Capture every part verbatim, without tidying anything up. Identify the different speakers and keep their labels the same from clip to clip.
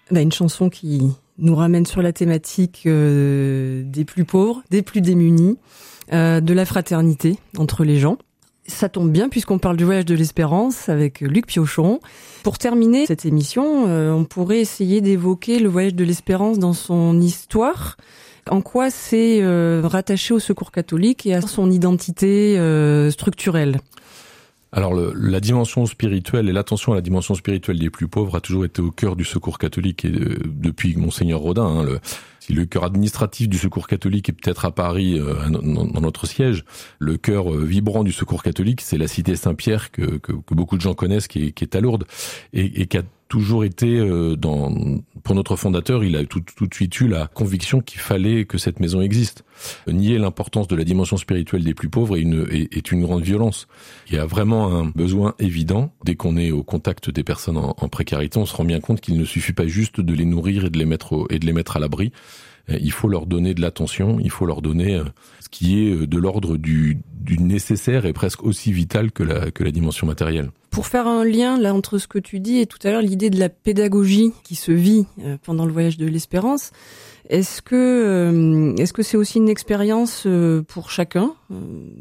Speaker 1: bah, une chanson qui nous ramène sur la thématique euh, des plus pauvres, des plus démunis, euh, de la fraternité entre les gens. Ça tombe bien puisqu'on parle du voyage de l'espérance avec Luc Piochon. Pour terminer cette émission, euh, on pourrait essayer d'évoquer le voyage de l'espérance dans son histoire. En quoi c'est euh, rattaché au Secours catholique et à son identité euh, structurelle ?
Speaker 2: Alors le, la dimension spirituelle et l'attention à la dimension spirituelle des plus pauvres a toujours été au cœur du Secours catholique et de, depuis Monseigneur Rodin. Hein, le, si le cœur administratif du Secours catholique est peut-être à Paris, euh, dans, dans notre siège, le cœur euh, vibrant du Secours catholique, c'est la cité Saint-Pierre que, que, que beaucoup de gens connaissent, qui est, qui est à Lourdes et, et qui a toujours été euh, dans pour notre fondateur, il a tout, tout de suite eu la conviction qu'il fallait que cette maison existe. Nier l'importance de la dimension spirituelle des plus pauvres est une, est, est une grande violence. Il y a vraiment un besoin évident. Dès qu'on est au contact des personnes en, en précarité, on se rend bien compte qu'il ne suffit pas juste de les nourrir et de les mettre au, et de les mettre à l'abri. Il faut leur donner de l'attention, il faut leur donner ce qui est de l'ordre du, du nécessaire et presque aussi vital que la, que la dimension matérielle.
Speaker 1: Pour faire un lien là entre ce que tu dis et tout à l'heure l'idée de la pédagogie qui se vit pendant le voyage de l'espérance, est-ce que euh, est-ce que c'est aussi une expérience euh, pour chacun, euh,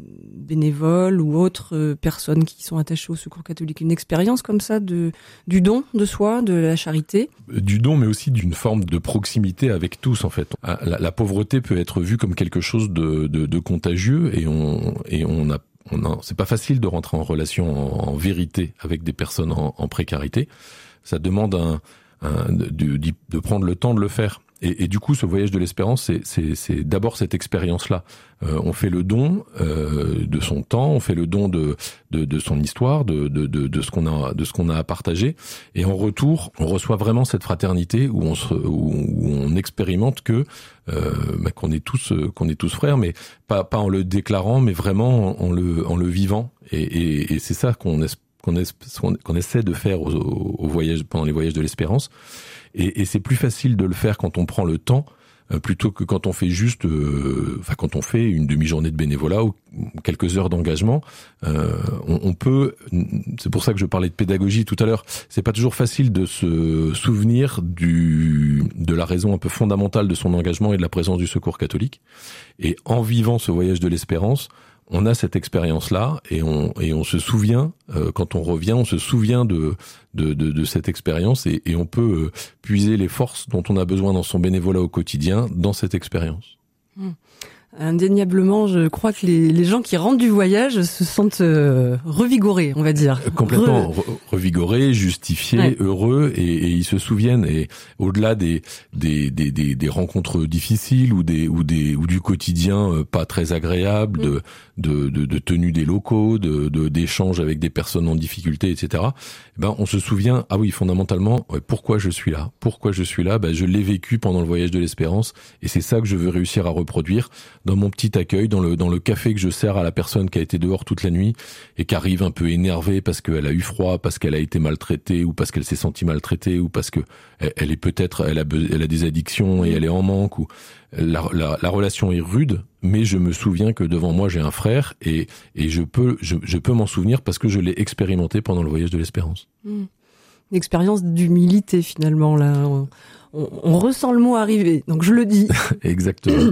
Speaker 1: bénévole ou autres euh, personnes qui sont attachées au Secours catholique, une expérience comme ça de du don de soi, de la charité ?
Speaker 2: Du don, mais aussi d'une forme de proximité avec tous en fait. La, la pauvreté peut être vue comme quelque chose de, de, de contagieux et on et on a On a, c'est pas facile de rentrer en relation en, en vérité avec des personnes en, en précarité. Ça demande un, un, de, de, de prendre le temps de le faire. Et, et du coup, ce voyage de l'espérance, c'est, c'est, c'est d'abord cette expérience-là. Euh, on fait le don euh, de son temps, on fait le don de, de, de son histoire, de, de, de, de ce qu'on a, de ce qu'on a à partager. Et en retour, on reçoit vraiment cette fraternité où on se, où, où on expérimente que euh, bah, qu'on est tous, qu'on est tous frères, mais pas, pas en le déclarant, mais vraiment en, en le, en le vivant. Et, et, et c'est ça qu'on espère. Qu'on, es, qu'on essaie de faire au, au voyage, pendant les voyages de l'espérance. Et, et c'est plus facile de le faire quand on prend le temps, euh, plutôt que quand on fait juste, euh, enfin quand on fait une demi-journée de bénévolat ou quelques heures d'engagement. Euh, on, on peut, c'est pour ça que je parlais de pédagogie tout à l'heure, c'est pas toujours facile de se souvenir du, de la raison un peu fondamentale de son engagement et de la présence du Secours catholique. Et en vivant ce voyage de l'espérance, on a cette expérience-là et on et on se souvient euh, quand on revient, on se souvient de de de, de cette expérience et, et on peut euh, puiser les forces dont on a besoin dans son bénévolat au quotidien dans cette expérience.
Speaker 1: Mmh. Indéniablement, je crois que les, les gens qui rentrent du voyage se sentent euh, revigorés, on va dire.
Speaker 2: Complètement Re... revigorés, justifiés, ouais. heureux, et, et ils se souviennent. Et au-delà des des, des des des rencontres difficiles ou des ou des ou du quotidien pas très agréable, mmh. de, de de de tenue des locaux, de de d'échanges avec des personnes en difficulté, et cetera. Eh ben, on se souvient. Ah oui, fondamentalement, ouais, pourquoi je suis là Pourquoi je suis là Ben, je l'ai vécu pendant le voyage de l'espérance, et c'est ça que je veux réussir à reproduire dans mon petit accueil, dans le dans le café que je sers à la personne qui a été dehors toute la nuit et qui arrive un peu énervée parce qu'elle a eu froid, parce qu'elle a été maltraitée ou parce qu'elle s'est sentie maltraitée ou parce que elle, elle est peut-être elle a elle a des addictions et elle est en manque ou la, la la relation est rude, mais je me souviens que devant moi j'ai un frère et et je peux je je peux m'en souvenir parce que je l'ai expérimenté pendant le voyage de l'espérance.
Speaker 1: Mmh. Une expérience d'humilité finalement là. On, on, on ressent le mot arriver, donc je le dis.
Speaker 2: Exactement.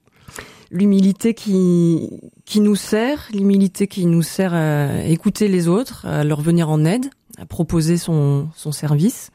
Speaker 1: L'humilité qui qui nous sert, l'humilité qui nous sert à écouter les autres, à leur venir en aide, à proposer son son service.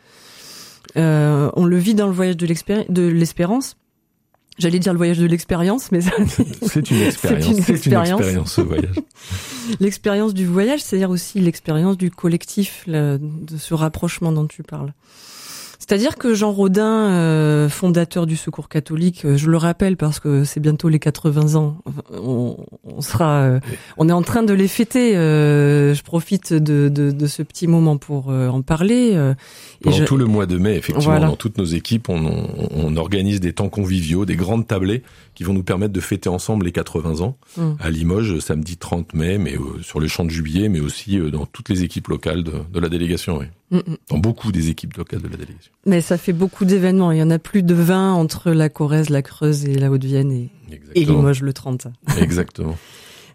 Speaker 1: Euh, on le vit dans le voyage de, l'expéri- de l'espérance. J'allais dire le voyage de l'expérience, mais ça,
Speaker 2: c'est une expérience. C'est une, c'est expérience. une expérience, ce voyage.
Speaker 1: L'expérience du voyage, c'est-à-dire aussi l'expérience du collectif, là, de ce rapprochement dont tu parles. C'est-à-dire que Jean Rodin, euh, fondateur du Secours catholique, euh, je le rappelle parce que c'est bientôt les quatre-vingts ans, on, on sera, euh, on est en train de les fêter. Euh, je profite de, de, de ce petit moment pour euh, en parler. Euh,
Speaker 2: Pendant
Speaker 1: et je...
Speaker 2: tout le mois de mai, effectivement,
Speaker 1: voilà.
Speaker 2: Dans toutes nos équipes, on, on, on organise des temps conviviaux, des grandes tablées qui vont nous permettre de fêter ensemble les quatre-vingts ans mmh. à Limoges, samedi trente mai, mais euh, sur le champ de Jubilé, mais aussi euh, dans toutes les équipes locales de, de la délégation. Oui. Mmh. Dans beaucoup des équipes locales de la délégation.
Speaker 1: Mais ça fait beaucoup d'événements. Il y en a plus de vingt entre la Corrèze, la Creuse et la Haute-Vienne et, et Limoges le trente.
Speaker 2: Exactement.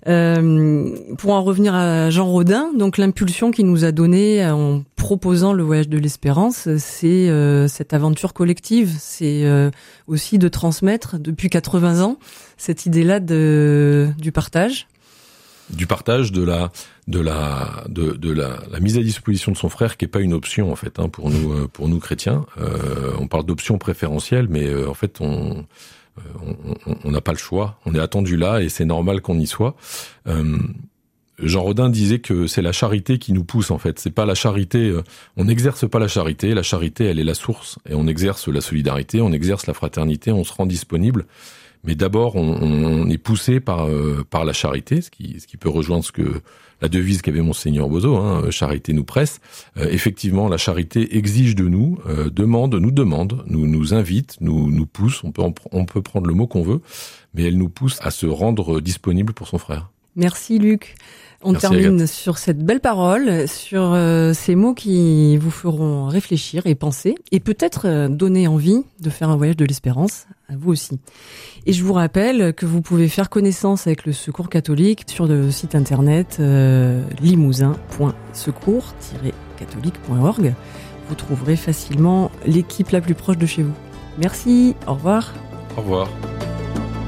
Speaker 1: Euh, pour en revenir à Jean Rodin, donc l'impulsion qu'il nous a donnée en proposant le voyage de l'espérance, c'est euh, cette aventure collective, c'est euh, aussi de transmettre depuis quatre-vingts ans cette idée-là de du partage.
Speaker 2: Du partage, de la de la de, de la, la mise à disposition de son frère, qui est pas une option en fait hein, pour nous pour nous chrétiens. Euh, on parle d'option préférentielle, mais euh, en fait on on n'a pas le choix. On est attendu là et c'est normal qu'on y soit. Euh, Jean Rodin disait que c'est la charité qui nous pousse en fait. C'est pas la charité. Euh, on n'exerce pas la charité. La charité, elle est la source et on exerce la solidarité, on exerce la fraternité, on se rend disponible. Mais d'abord, on, on est poussé par euh, par la charité, ce qui ce qui peut rejoindre ce que la devise qu'avait Monseigneur Bozo, hein, charité nous presse. Euh, effectivement, la charité exige de nous, euh, demande, nous demande, nous nous invite, nous nous pousse. On peut on peut prendre le mot qu'on veut, mais elle nous pousse à se rendre disponible pour son frère.
Speaker 1: Merci Luc. On
Speaker 2: Merci
Speaker 1: termine
Speaker 2: Agathe.
Speaker 1: sur cette belle parole, sur euh, ces mots qui vous feront réfléchir et penser, et peut-être euh, donner envie de faire un voyage de l'espérance à vous aussi. Et je vous rappelle que vous pouvez faire connaissance avec le Secours catholique sur le site internet euh, limousin point secours tiret catholique point org. Vous trouverez facilement l'équipe la plus proche de chez vous. Merci, au revoir.
Speaker 2: Au revoir.